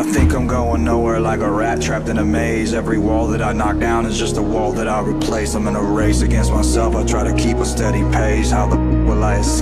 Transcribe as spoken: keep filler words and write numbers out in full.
Think I'm going nowhere like a rat trapped in a maze. Every wall that I knock down is just a wall that I replace. I'm in a race against myself, I try to keep a steady pace. How the f will I escape?